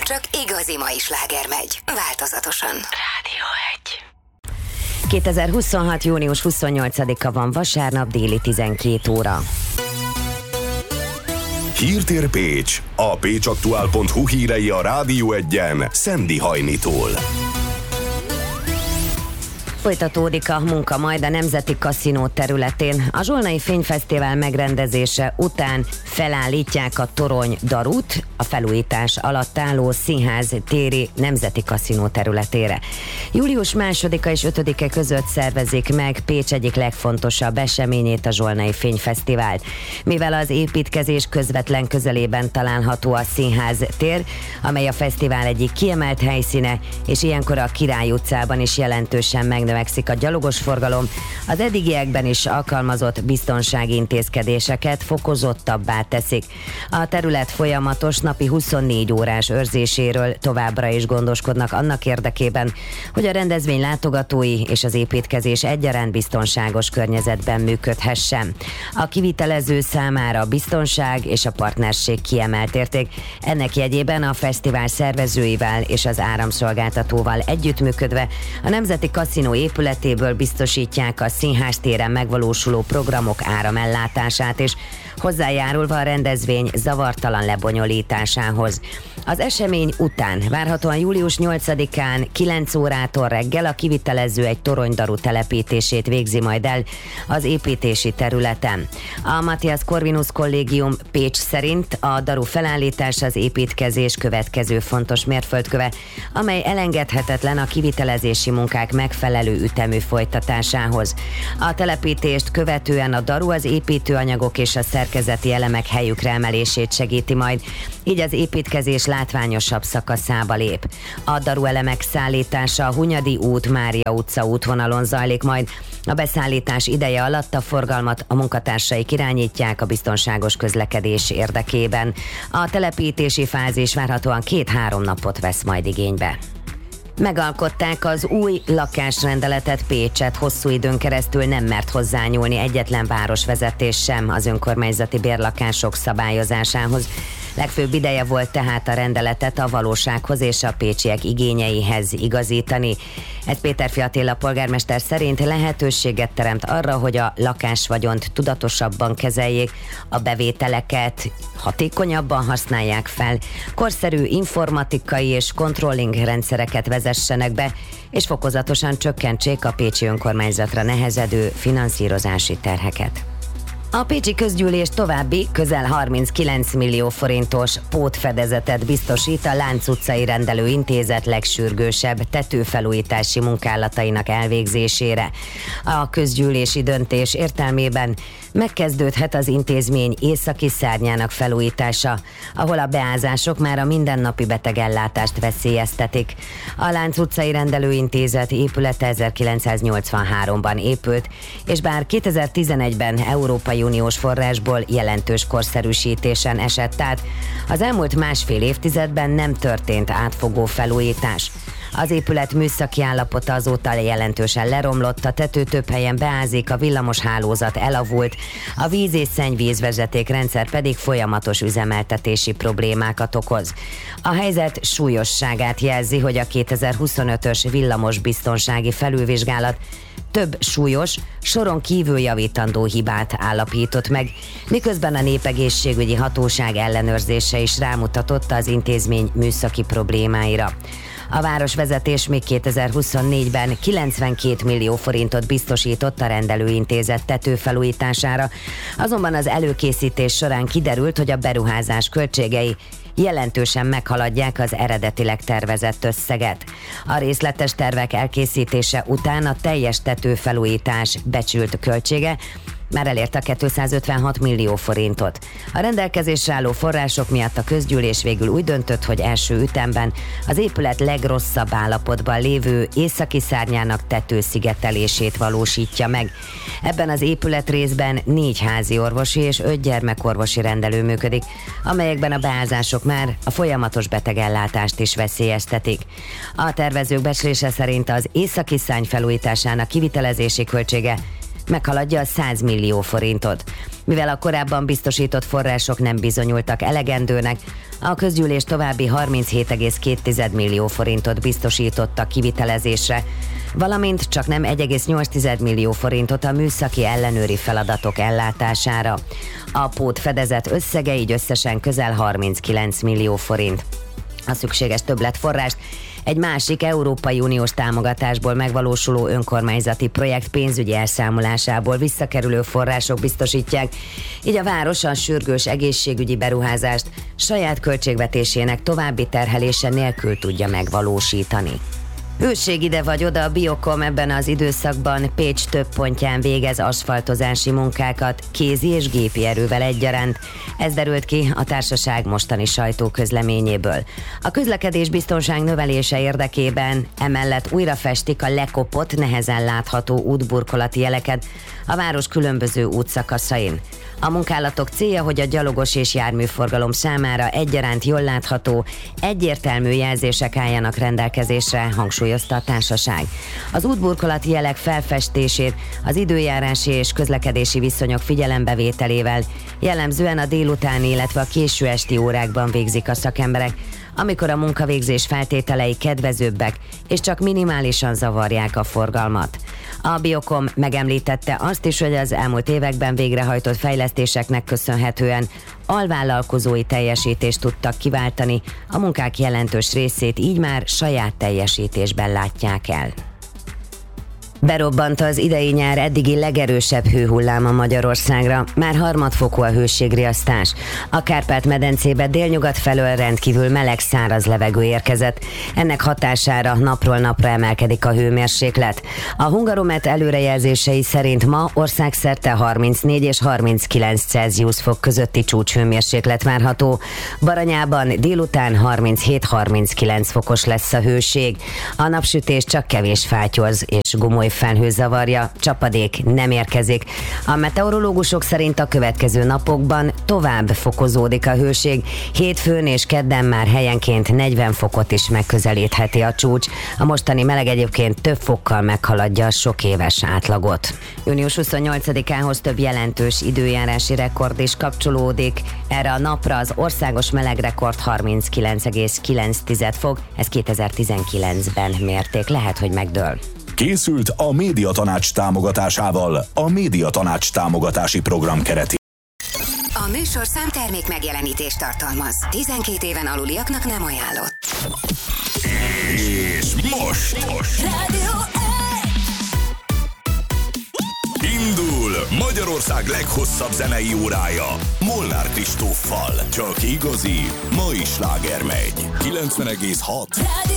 Csak igazi mai sláger megy. Változatosan. Rádió 1. 2026. június 28-a van, vasárnap, déli 12 óra. Hírtér Pécs. A pécsaktuál.hu hírei a Rádió 1-en Szendi Hajnitól. Folytatódik a munka majd a Nemzeti Kaszinó területén. A Zsolnai Fényfesztivál megrendezése után felállítják a Torony Darut a felújítás alatt álló Színház téri Nemzeti Kaszinó területére. Július 2-a és 5-e között szervezik meg Pécs egyik legfontosabb eseményét, a Zsolnai Fényfesztivált. Mivel az építkezés közvetlen közelében található a Színház tér, amely a fesztivál egyik kiemelt helyszíne, és ilyenkor a Király utcában is jelentősen megnövekszik a gyalogos forgalom, az eddigiekben is alkalmazott biztonsági intézkedéseket fokozottabbá teszik. A terület folyamatos napi 24 órás őrzéséről továbbra is gondoskodnak annak érdekében, hogy a rendezvény látogatói és az építkezés egyaránt biztonságos környezetben működhessen. A kivitelező számára a biztonság és a partnerség kiemelt érték. Ennek jegyében a fesztivál szervezőivel és az áramszolgáltatóval együttműködve a Nemzeti Kaszinó épületéből biztosítják a színház téren megvalósuló programok áramellátását, és hozzájárulva a rendezvény zavartalan lebonyolításához. Az esemény után várhatóan július 8-án 9 órától reggel a kivitelező egy toronydaru telepítését végzi majd el az építési területen. A Matthias Corvinus Kollégium Pécs szerint a daru felállítás az építkezés következő fontos mérföldköve, amely elengedhetetlen a kivitelezési munkák megfelelő ütemű folytatásához. A telepítést követően a daru az építőanyagok és a szerkezeti elemek helyükre emelését segíti majd, így az építkezés látványosabb szakaszába lép. A daru elemek szállítása a Hunyadi út, Mária utca útvonalon zajlik majd. A beszállítás ideje alatt a forgalmat a munkatársaik irányítják a biztonságos közlekedés érdekében. A telepítési fázis várhatóan 2-3 napot vesz majd igénybe. Megalkották az új lakásrendeletet Pécset, hosszú időn keresztül nem mert hozzányúlni egyetlen városvezetés sem az önkormányzati bérlakások szabályozásához. Legfőbb ideje volt tehát a rendeletet a valósághoz és a pécsiek igényeihez igazítani. Ez Péterfi Attila polgármester szerint lehetőséget teremt arra, hogy a lakásvagyont tudatosabban kezeljék, a bevételeket hatékonyabban használják fel, korszerű informatikai és controlling rendszereket vezessenek be, és fokozatosan csökkentsék a pécsi önkormányzatra nehezedő finanszírozási terheket. A pécsi közgyűlés további közel 39 millió forintos pótfedezetet biztosít a Lánc utcai rendelőintézet legsürgősebb tetőfelújítási munkálatainak elvégzésére. A közgyűlési döntés értelmében megkezdődhet az intézmény északi szárnyának felújítása, ahol a beázások már a mindennapi betegellátást veszélyeztetik. A Lánc utcai rendelőintézet épülete 1983-ban épült, és bár 2011-ben Európai Uniós forrásból jelentős korszerűsítésen esett át, az elmúlt másfél évtizedben nem történt átfogó felújítás. Az épület műszaki állapota azóta jelentősen leromlott, a tető több helyen beázik, a villamos hálózat elavult, a víz- és szennyvízvezetékrendszer pedig folyamatos üzemeltetési problémákat okoz. A helyzet súlyosságát jelzi, hogy a 2025-ös villamos biztonsági felülvizsgálat több súlyos, soron kívül javítandó hibát állapított meg, miközben a Népegészségügyi Hatóság ellenőrzése is rámutatott az intézmény műszaki problémáira. A városvezetés még 2024-ben 92 millió forintot biztosított a rendelőintézet tetőfelújítására, azonban az előkészítés során kiderült, hogy a beruházás költségei jelentősen meghaladják az eredetileg tervezett összeget. A részletes tervek elkészítése után a teljes tetőfelújítás becsült költsége már elérte 256 millió forintot. A rendelkezésre álló források miatt a közgyűlés végül úgy döntött, hogy első ütemben az épület legrosszabb állapotban lévő északi szárnyának tetőszigetelését valósítja meg. Ebben az épületrészben 4 házi orvosi és 5 gyermekorvosi rendelő működik, amelyekben a beázások már a folyamatos betegellátást is veszélyeztetik. A tervezők becslése szerint az északi szárny felújításának kivitelezési költsége meghaladja a 100 millió forintot. Mivel a korábban biztosított források nem bizonyultak elegendőnek, a közgyűlés további 37,2 millió forintot biztosította kivitelezésre, valamint csak nem 1,8 millió forintot a műszaki ellenőri feladatok ellátására. A pótfedezet összege így összesen közel 39 millió forint. A szükséges többletforrást egy másik Európai Uniós támogatásból megvalósuló önkormányzati projekt pénzügyi elszámolásából visszakerülő források biztosítják, így a város a sürgős egészségügyi beruházást saját költségvetésének további terhelése nélkül tudja megvalósítani. Hőség ide vagy oda, a Biokom ebben az időszakban Pécs több pontján végez aszfaltozási munkákat kézi és gépi erővel egyaránt. Ez derült ki a társaság mostani sajtóközleményéből. A közlekedésbiztonság növelése érdekében emellett újra festik a lekopott, nehezen látható útburkolati jeleket a város különböző útszakaszain. A munkálatok célja, hogy a gyalogos és járműforgalom számára egyaránt jól látható, egyértelmű jelzések álljanak rendelkezésre, hangsúlyozta a társaság. Az útburkolati jelek felfestését az időjárási és közlekedési viszonyok figyelembevételével jellemzően a délutáni, illetve a késő esti órákban végzik a szakemberek, amikor a munkavégzés feltételei kedvezőbbek és csak minimálisan zavarják a forgalmat. A Biokom megemlítette azt is, hogy az elmúlt években végrehajtott fejlesztéseknek köszönhetően alvállalkozói teljesítést tudtak kiváltani, a munkák jelentős részét így már saját teljesítésben látják el. Berobbant az idei nyár eddigi legerősebb hőhulláma Magyarországra, már harmadfokú a hőségriasztás. A Kárpát-medencébe délnyugat felől rendkívül meleg száraz levegő érkezett. Ennek hatására napról napra emelkedik a hőmérséklet. A Hungaromet előrejelzései szerint ma országszerte 34 és 39 Celsius fok közötti csúcshőmérséklet várható. Baranyában délután 37-39 fokos lesz a hőség. A napsütés csak kevés fátyorz és gomoly felhő zavarja, csapadék nem érkezik. A meteorológusok szerint a következő napokban tovább fokozódik a hőség. Hétfőn és kedden már helyenként 40 fokot is megközelítheti a csúcs. A mostani meleg egyébként több fokkal meghaladja a sok éves átlagot. Június 28-ához több jelentős időjárási rekord is kapcsolódik. Erre a napra az országos melegrekord 39,9 fok, ez 2019-ben mérték, lehet, hogy megdől. Készült a Médiatanács támogatásával, a Médiatanács támogatási program keretében. A műsor számtermék megjelenítést tartalmaz. 12 éven aluliaknak nem ajánlott. És most Rádió indul Magyarország leghosszabb zenei órája Molnár Kristóffal. Csak igazi, mai sláger megy. 90,6.